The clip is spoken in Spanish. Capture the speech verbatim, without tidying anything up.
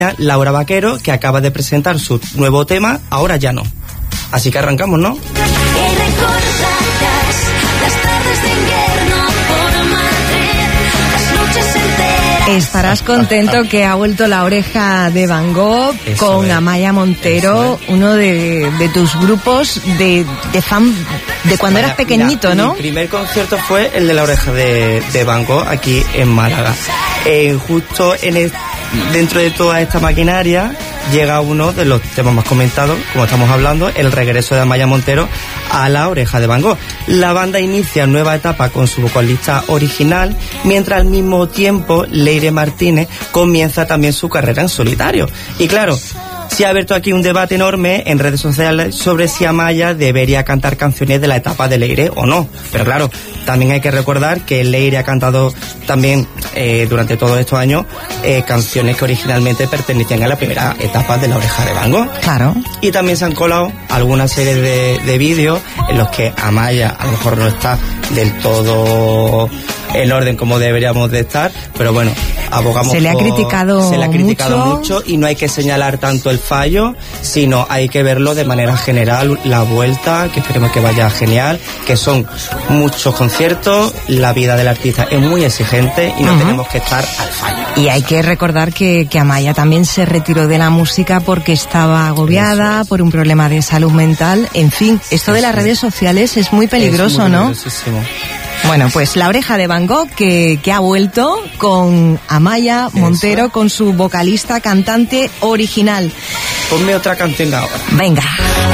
Laura Vaquero, que acaba de presentar su nuevo tema, Ahora ya no. Así que arrancamos, ¿no? Estarás contento que ha vuelto La Oreja de Van Gogh Eso con es. Amaya Montero, uno de, de tus grupos de, de fan de cuando Vaya, eras pequeñito, mira, ¿no? Mi primer concierto fue el de La Oreja de, de Van Gogh aquí en Málaga. Eh, justo en el, dentro de toda esta maquinaria llega uno de los temas más comentados, como estamos hablando, el regreso de Amaya Montero a La Oreja de Van Gogh. La banda inicia nueva etapa con su vocalista original, mientras al mismo tiempo Leire Martínez comienza también su carrera en solitario. Y claro, se ha abierto aquí un debate enorme en redes sociales sobre si Amaya debería cantar canciones de la etapa de Leire o no. Pero claro, también hay que recordar que Leire ha cantado también eh, durante todos estos años eh, canciones que originalmente pertenecían a la primera etapa de La Oreja de Van Gogh. Claro. Y también se han colado algunas series de, de vídeos en los que Amaya a lo mejor no está del todo en orden como deberíamos de estar, pero bueno, abogamos se le ha por, criticado se le ha criticado mucho. mucho y no hay que señalar tanto el fallo, sino hay que verlo de manera general, la vuelta, que esperemos que vaya genial, que son muchos conciertos, la vida del artista es muy exigente y no uh-huh. tenemos que estar al fallo. Y hay que recordar que, que Amaya también se retiró de la música porque estaba agobiada, por un problema de salud mental, en fin, esto de las redes sociales es muy peligroso, es muy ¿no? Bueno, pues La Oreja de Van Gogh que, que ha vuelto con Amaya Montero, Eso. con su vocalista, cantante original. Ponme otra canción ahora. Venga.